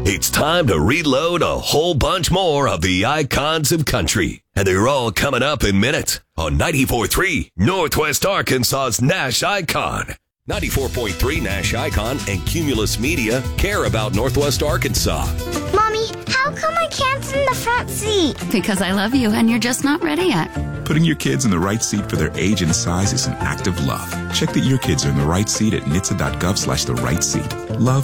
It's time to reload a whole bunch more of the icons of country. And they're all coming up in minutes on 94.3 Northwest Arkansas's Nash Icon. 94.3 Nash Icon and Cumulus Media care about Northwest Arkansas. Mommy, how come I can't sit in the front seat? Because I love you and you're just not ready yet. Putting your kids in the right seat for their age and size is an act of love. Check that your kids are in the right seat at nhtsa.gov/the right seat. Love